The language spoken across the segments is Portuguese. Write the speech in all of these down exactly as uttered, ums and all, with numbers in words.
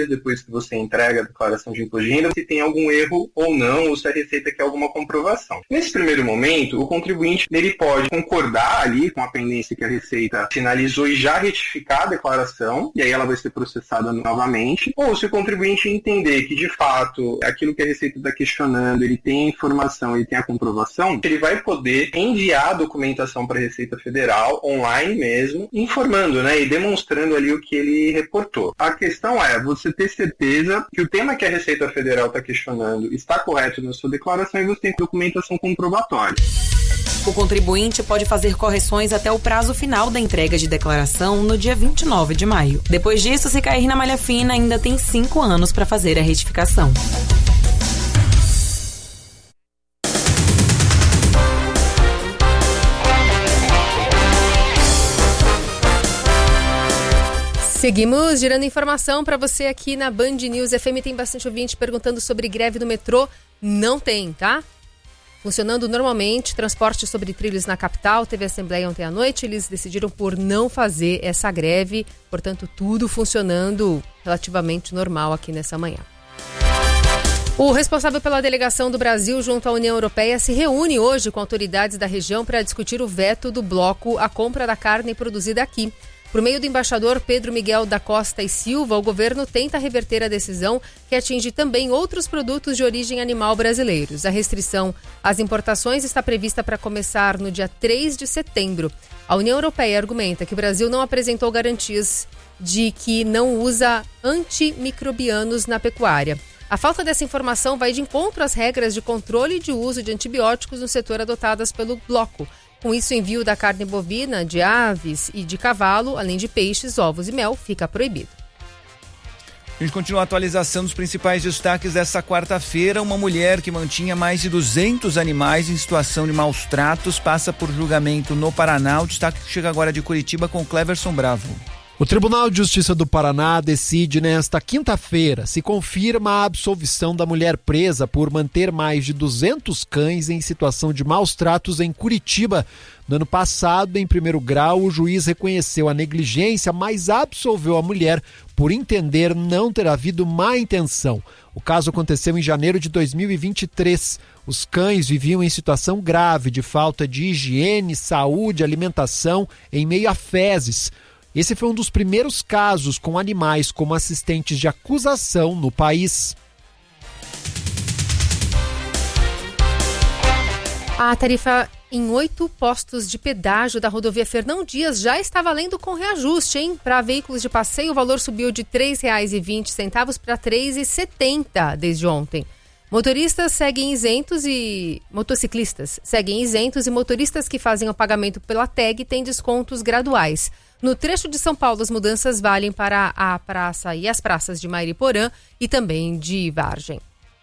dias depois que você entrega a declaração de imposto de renda, se tem algum erro ou não, ou se a Receita quer alguma comprovação. Nesse primeiro momento, o contribuinte ele pode concordar ali com a pendência que a Receita sinalizou e já retificar a declaração, e aí ela vai ser processada novamente, ou se o contribuinte entender que, de fato, aquilo que a Receita está questionando, ele tem a informação, ele tem a comprovação, ele vai poder enviar a documentação para a Receita Federal, online mesmo, informando, né, e demonstrando ali o que ele reportou. A questão é você ter certeza que o tema que a Receita Federal está questionando está correto na sua declaração e você tem documentação comprobatória. O contribuinte pode fazer correções até o prazo final da entrega de declaração no dia vinte e nove de maio. Depois disso, se cair na malha fina, ainda tem cinco anos para fazer a retificação. Seguimos girando informação para você aqui na Band News F M. Tem bastante ouvinte perguntando sobre greve do metrô. Não tem, tá? Funcionando normalmente, transporte sobre trilhos na capital. Teve assembleia ontem à noite, eles decidiram por não fazer essa greve. Portanto, tudo funcionando relativamente normal aqui nessa manhã. O responsável pela delegação do Brasil junto à União Europeia se reúne hoje com autoridades da região para discutir o veto do bloco à compra da carne produzida aqui. Por meio do embaixador Pedro Miguel da Costa e Silva, o governo tenta reverter a decisão que atinge também outros produtos de origem animal brasileiros. A restrição às importações está prevista para começar no dia três de setembro. A União Europeia argumenta que o Brasil não apresentou garantias de que não usa antimicrobianos na pecuária. A falta dessa informação vai de encontro às regras de controle de uso de antibióticos no setor adotadas pelo bloco. Com isso, o envio da carne bovina, de aves e de cavalo, além de peixes, ovos e mel, fica proibido. A gente continua a atualização dos principais destaques dessa quarta-feira. Uma mulher que mantinha mais de duzentos animais em situação de maus tratos passa por julgamento no Paraná. O destaque chega agora de Curitiba com Cleverson Bravo. O Tribunal de Justiça do Paraná decide nesta quinta-feira se confirma a absolvição da mulher presa por manter mais de duzentos cães em situação de maus tratos em Curitiba. No ano passado, em primeiro grau, o juiz reconheceu a negligência, mas absolveu a mulher por entender não ter havido má intenção. O caso aconteceu em janeiro de dois mil e vinte e três. Os cães viviam em situação grave de falta de higiene, saúde, alimentação, em meio a fezes. Esse foi um dos primeiros casos com animais como assistentes de acusação no país. A tarifa em oito postos de pedágio da rodovia Fernão Dias já está valendo com reajuste, hein? Para veículos de passeio, o valor subiu de três reais e vinte centavos para três reais e setenta centavos desde ontem. Motoristas seguem isentos e motociclistas seguem isentos e motoristas que fazem o pagamento pela tag têm descontos graduais. No trecho de São Paulo, as mudanças valem para a praça e as praças de Mairiporã e também de Vargem.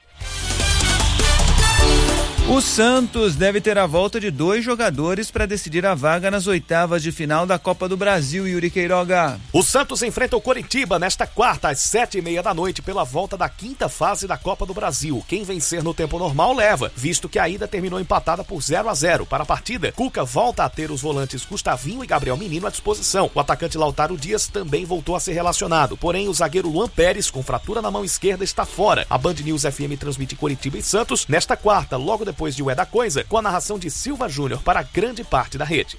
O Santos deve ter a volta de dois jogadores para decidir a vaga nas oitavas de final da Copa do Brasil, Yuri Queiroga. O Santos enfrenta o Coritiba nesta quarta às sete e meia da noite pela volta da quinta fase da Copa do Brasil. Quem vencer no tempo normal leva, visto que a ida terminou empatada por zero a zero. Para a partida, Cuca volta a ter os volantes Gustavinho e Gabriel Menino à disposição. O atacante Lautaro Dias também voltou a ser relacionado, porém o zagueiro Luan Pérez, com fratura na mão esquerda, está fora. A Band News F M transmite Coritiba e Santos nesta quarta, logo depois depois de Ué da Coisa, com a narração de Silva Júnior para grande parte da rede.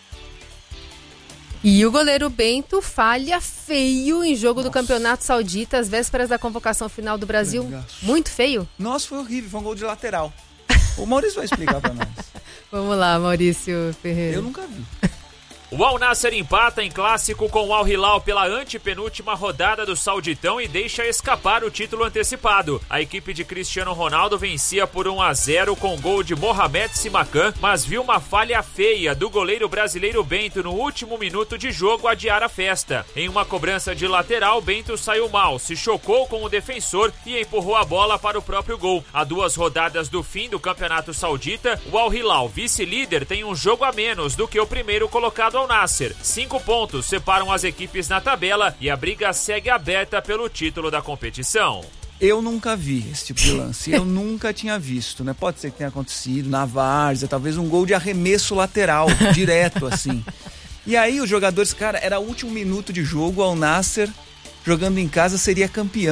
E o goleiro Bento falha feio em jogo Nossa. do Campeonato Saudita, às vésperas da convocação final do Brasil. Muito feio? Nossa, foi horrível, foi um gol de lateral. O Maurício vai explicar para nós. Vamos lá, Maurício Ferreira. Eu nunca vi. O Al Nassr empata em clássico com o Al Hilal pela antepenúltima rodada do Sauditão e deixa escapar o título antecipado. A equipe de Cristiano Ronaldo vencia por um a zero com gol de Mohamed Simakan, mas viu uma falha feia do goleiro brasileiro Bento no último minuto de jogo adiar a festa. Em uma cobrança de lateral, Bento saiu mal, se chocou com o defensor e empurrou a bola para o próprio gol. A duas rodadas do fim do Campeonato Saudita, o Al Hilal, vice-líder, tem um jogo a menos do que o primeiro colocado Al Nassr. Cinco pontos separam as equipes na tabela e a briga segue aberta pelo título da competição. Eu nunca vi esse tipo de lance, eu nunca tinha visto, né? Pode ser que tenha acontecido na várzea, talvez um gol de arremesso lateral, direto assim. E aí os jogadores, cara, era o último minuto de jogo, Al Nassr jogando em casa seria campeão.